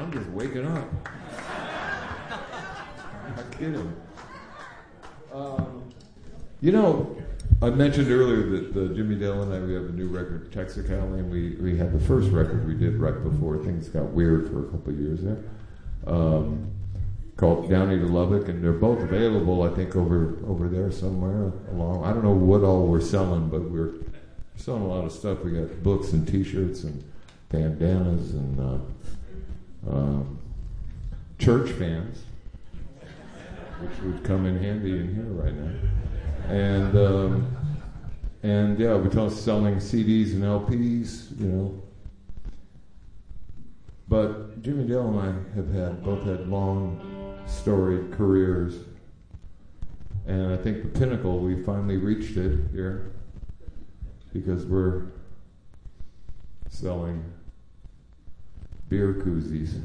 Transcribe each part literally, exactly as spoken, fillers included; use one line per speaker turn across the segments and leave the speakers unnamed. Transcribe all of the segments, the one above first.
I'm just waking up. I'm kidding. Um, you know, I mentioned earlier that uh, Jimmy Dale and I, we have a new record, Texicali, and we, we had the first record we did right before things got weird for a couple of years there, um, called Downey to Lubbock, and they're both available, I think, over over there somewhere along. I don't know what all we're selling, but we're selling a lot of stuff. We got books and T-shirts and bandanas and uh, um, church fans, which would come in handy in here right now. And um, and yeah, we're selling C Ds and L Ps, you know. But Jimmy Dale and I have had both had long, storied careers, and I think the pinnacle, we finally reached it here because we're selling beer koozies.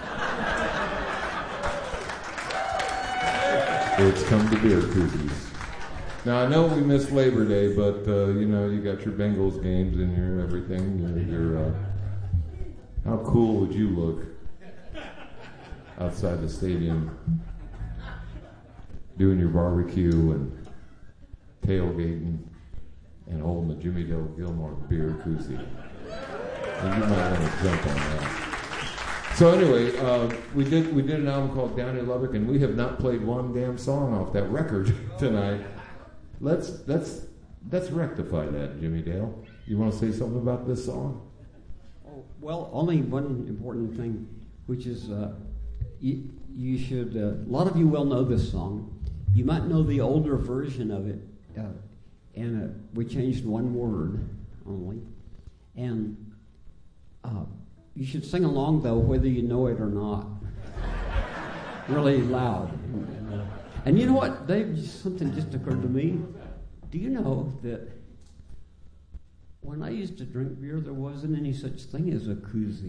It's come to beer koozies. Now, I know we missed Labor Day, but, uh, you know, you got your Bengals games in here, everything. You're, you're, uh, how cool would you look outside the stadium doing your barbecue and tailgating and holding the Jimmy Dale Gilmore beer koozie? And you might want to jump on that. So anyway, uh, we did we did an album called Downey to Lubbock, and we have not played one damn song off that record tonight. Let's let's let's rectify that, Jimmy Dale. You want to say something about this song?
Oh, well, only one important thing, which is uh, you, you should. Uh, a lot of you will know this song. You might know the older version of it, uh, and uh, we changed one word only, and. Uh, You should sing along, though, whether you know it or not. Really loud. And you know what, Dave, something just occurred to me. Do you know that when I used to drink beer, there wasn't any such thing as a koozie?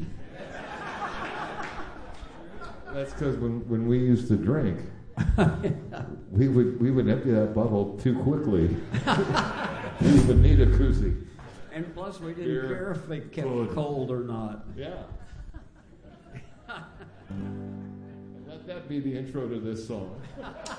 That's because when, when we used to drink, we would we would empty that bottle too quickly. We would need a koozie.
And plus, we didn't
Beer,
care if it kept
food.
cold or not.
Yeah. Let that be the intro to this song.